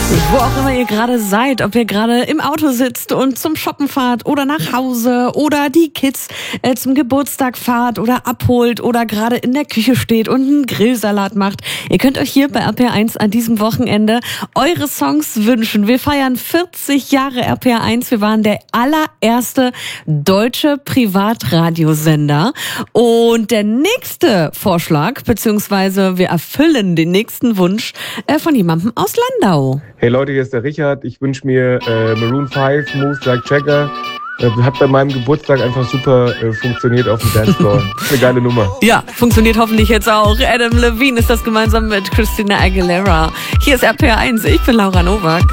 Wo auch immer ihr gerade seid, ob ihr gerade im Auto sitzt und zum Shoppen fahrt oder nach Hause oder die Kids zum Geburtstag fahrt oder abholt oder gerade in der Küche steht und einen Grillsalat macht. Ihr könnt euch hier bei RPR1 an diesem Wochenende eure Songs wünschen. Wir feiern 40 Jahre RPR1. Wir waren der allererste deutsche Privatradiosender. Und der nächste Vorschlag, beziehungsweise wir erfüllen den nächsten Wunsch von jemandem aus Landau. Hey Leute, hier ist der Richard. Ich wünsche mir Maroon 5, Moves Like Jagger. Hat bei meinem Geburtstag einfach super funktioniert auf dem Dancefloor. Eine geile Nummer. Ja, funktioniert hoffentlich jetzt auch. Adam Levine ist das gemeinsam mit Christina Aguilera. Hier ist RPR1. Ich bin Laura Nowak.